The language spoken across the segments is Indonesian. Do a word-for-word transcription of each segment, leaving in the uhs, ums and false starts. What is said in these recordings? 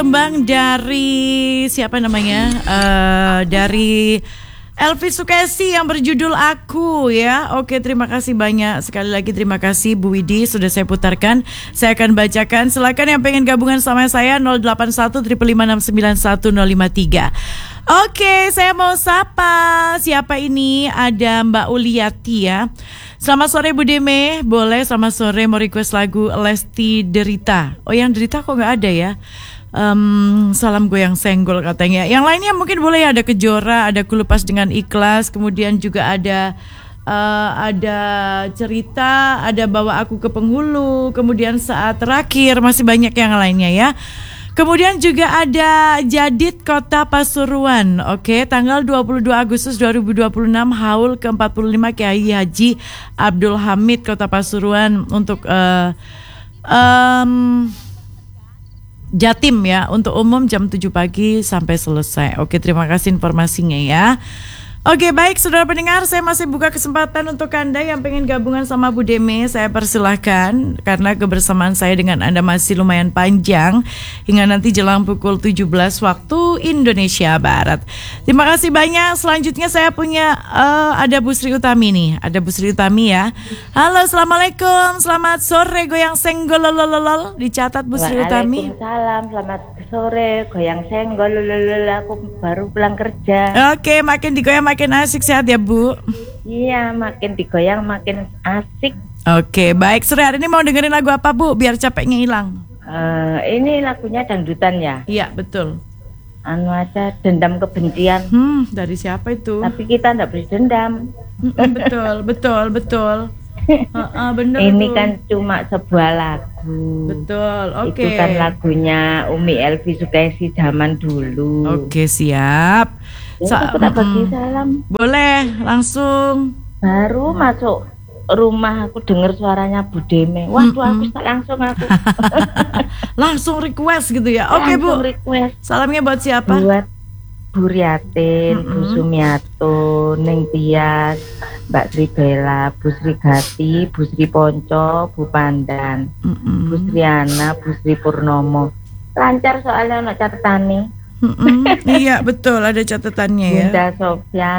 Kembang dari siapa namanya? Uh, dari Elvi Sukesi yang berjudul Aku ya. Oke, terima kasih banyak. Sekali lagi terima kasih Bu Widi sudah saya putarkan. Saya akan bacakan. Silakan yang pengen gabungan sama saya nol delapan satu lima lima enam sembilan satu nol lima tiga. Oke, saya mau sapa. Siapa ini? Ada Mbak Uliati ya. Selamat sore Bu Deme. Boleh selamat sore mau request lagu Lesti Derita. Oh, yang Derita kok nggak ada ya? Um, salam goyang senggol katanya. Yang lainnya mungkin boleh ya, ada Kejora, ada Kulupas dengan Ikhlas, kemudian juga ada uh, ada cerita, ada Bawa Aku ke Penghulu, kemudian Saat Terakhir, masih banyak yang lainnya ya. Kemudian juga ada Jadid Kota Pasuruan. Oke, tanggal dua puluh dua Agustus dua ribu dua puluh enam haul ke empat puluh lima Kiai Haji Abdul Hamid Kota Pasuruan untuk uh, um, Jatim ya, untuk umum jam tujuh pagi sampai selesai. Oke, terima kasih informasinya ya. Oke, baik saudara pendengar, saya masih buka kesempatan untuk Anda yang pengen gabungan sama Bu Deme. Saya persilahkan karena kebersamaan saya dengan Anda masih lumayan panjang hingga nanti jelang pukul tujuh belas waktu Indonesia Barat. Terima kasih banyak. Selanjutnya saya punya uh, ada Bu Sri Utami nih. Ada Bu Sri Utami ya. Halo, Assalamualaikum. Selamat sore goyang senggol lololol. Dicatat Bu Sri Utami. Waalaikumsalam. Selamat sore goyang senggol lololol. Aku baru pulang kerja. Oke, makin digoyang makin asik, sehat ya Bu? Iya, makin digoyang makin asik. Oke, baik. Sore hari ini mau dengerin lagu apa Bu, biar capeknya hilang? Uh, ini lagunya dangdutan ya? Iya, betul. Anu aja, Dendam Kebencian. Hmm, dari siapa itu? Tapi kita enggak berdendam. Betul, betul, betul. uh, uh, bener Ini tuh. Kan cuma sebuah lagu. Betul, oke. Itu kan lagunya Umi Elvi Sukesi zaman dulu. Oke, siap. Ya, aku tak bagi salam. Boleh, langsung. Baru masuk rumah aku dengar suaranya Bu Deme. Waduh, aku tak langsung aku. Langsung request gitu ya. Oke, Bu. Langsung request. Salamnya buat siapa? Buat Bu Riatin, Mm-mm. Bu Sumiato, Neng Tias, Mbak Sri Bella, Bu Sri Gati, Bu Sri Ponco, Bu Pandan, Mm-mm. Bu Sriana, Bu Sri Purnomo. Lancar soalnya anak catatane. Iya, betul, ada catatannya ya. Bunda Sofia,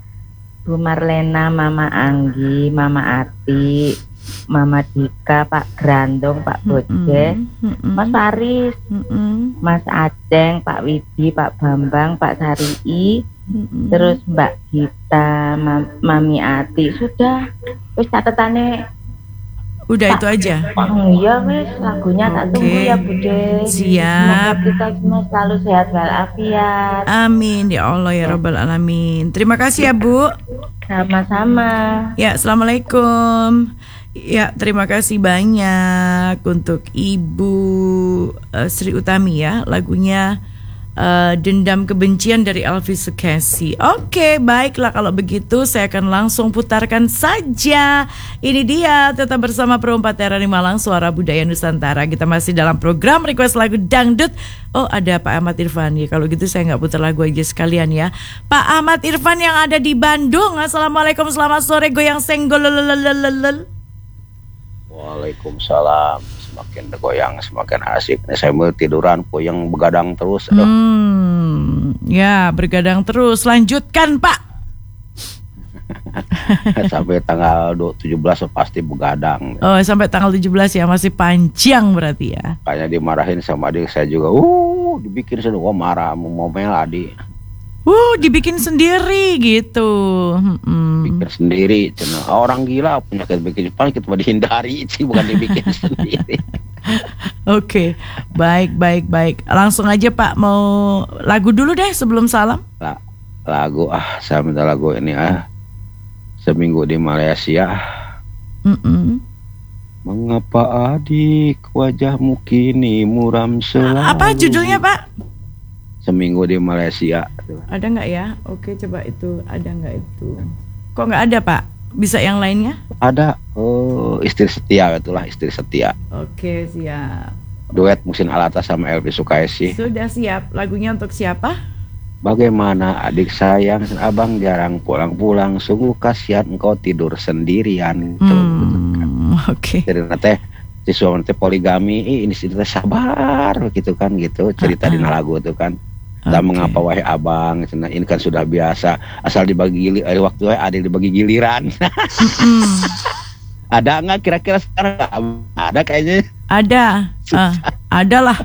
Bu Marlena, Mama Anggi, Mama Ati, Mama Dika, Pak Grandong, Pak Bojek, Mm-mm. Mas Faris, Mm-mm. Mas Aceng, Pak Widi, Pak Bambang, Pak Sarii, Mm-mm. terus Mbak Gita, Ma- Mami Ati. Sudah, wis catatannya. Udah itu aja. Oh iya wis, lagunya tak tunggu Oke. ya Bude. Siap. Semoga kita semua selalu sehat walafiat. Amin ya Allah ya Rabbal Alamin. Terima kasih ya Bu. Sama-sama. Ya, Assalamualaikum. Ya, terima kasih banyak untuk Ibu uh, Sri Utami ya. Lagunya uh, Dendam Kebencian dari Elvi Sukesi. Oke, baiklah kalau begitu saya akan langsung putarkan saja. Ini dia, tetap bersama Perempat Era di Malang, Suara Budaya Nusantara. Kita masih dalam program Request Lagu Dangdut. Oh, ada Pak Ahmad Irfan ya. Kalau gitu saya nggak putar lagu aja sekalian ya. Pak Ahmad Irfan yang ada di Bandung. Assalamualaikum, selamat sore goyang senggol. Waalaikumsalam. Semakin goyang semakin asik. Ini saya mau tiduran yang begadang terus. Aduh. Hmm, ya bergadang terus. Lanjutkan Pak. Sampai tanggal tujuh belas pasti begadang. Oh, sampai tanggal tujuh belas ya, masih panjang berarti ya. Kayaknya dimarahin sama adik saya juga. Uh, dibikin saya wah marah mau ngomel adik. Uh, dibikin sendiri gitu. Hmm. Bikin sendiri. Cina. Orang gila penyakit bikin paling kita dihindari sih, bukan dibikin sendiri. Oke, baik baik baik. Langsung aja Pak, mau lagu dulu deh sebelum salam. La, lagu ah, saya minta lagu ini ah. Seminggu di Malaysia. Mm-mm. Mengapa adik wajahmu kini muram selalu? Apa judulnya Pak? Seminggu di Malaysia. Ada nggak ya? Oke, coba itu ada nggak itu? Kok nggak ada Pak? Bisa yang lainnya? Ada. Oh, istri setia, itulah istri setia. Oke, siap. Duet Musin Alata sama Elvi Sukesi. Sudah siap. Lagunya untuk siapa? Bagaimana adik sayang, abang jarang pulang-pulang, sungguh kasihan engkau tidur sendirian. Hmm, oke. Jadi nate siswa nanti poligami, ih, ini cerita sabar gitu kan gitu cerita Uh-uh. di lagu itu kan. Tak Oke. mengapa wahai abang, cina, ini kan sudah biasa asal dibagi gili, eh, waktu wahai ada dibagi giliran. Mm-mm. Ada nggak kira-kira sekarang? Ada kayaknya. Ada, uh, ada lah.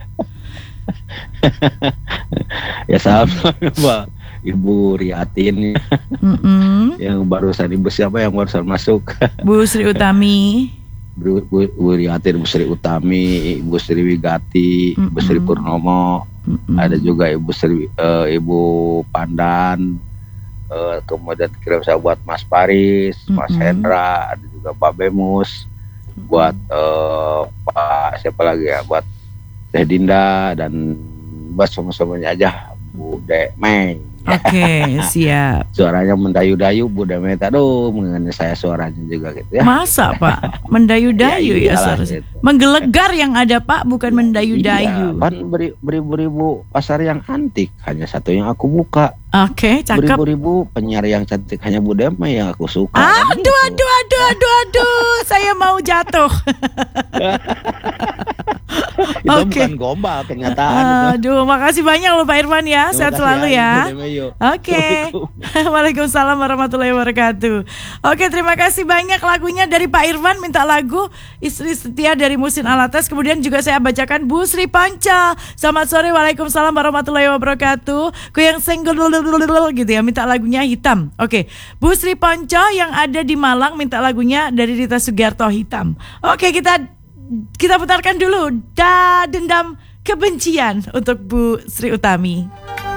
Ya sama Mbak Ibu Riatin Mm-mm. yang barusan ibu siapa yang barusan masuk. Bu Sri Utami. Bu, Bu, Bu Riatin, Bu Sri Utami, Ibu Sri Wigati, Ibu Sri Mm-mm. Purnomo, Mm-mm. ada juga Ibu Sri eh, Ibu Pandan, eh, kemudian kirim saya buat Mas Paris, Mas Mm-mm. Hendra, ada juga Pak Bemus, buat eh, Pak siapa lagi ya, buat Teh Dinda dan buat semua-semuanya aja Bu Demeng. Oke, siap. Suaranya mendayu-dayu Bu Demeng, aduh mengenai saya suaranya juga gitu ya. Masa Pak mendayu-dayu ya, iyalah, suara. gitu. Menggelegar yang ada Pak, bukan mendayu-dayu. Iya, kan beri, beribu-ribu pasar yang antik, hanya satu yang aku buka. Oke, cakep. Beribu-ribu penyiar yang cantik, hanya Bu Demeng yang aku suka. Aduh, Kan gitu. aduh, aduh, aduh, aduh, saya mau jatuh. Itu Oke. bukan gombal, kenyataan itu. Aduh, makasih banyak loh Pak Irfan ya. Terima Sehat kasih selalu Bu ya. Demeng, yuk. Oke. Waalaikumsalam warahmatullahi wabarakatuh. Oke, terima kasih banyak lagunya dari Pak Irfan, minta lagu Istri Setia dari Musin Alatas. Kemudian juga saya bacakan Bu Sri Panca. Selamat sore, waalaikumsalam warahmatullahi wabarakatuh. Ku yang single gitu ya, minta lagunya Hitam. Oke, Bu Sri Panca yang ada di Malang minta lagunya dari Rita Sugiarto, Hitam. Oke, kita kita putarkan dulu Da Dendam Kebencian untuk Bu Sri Utami.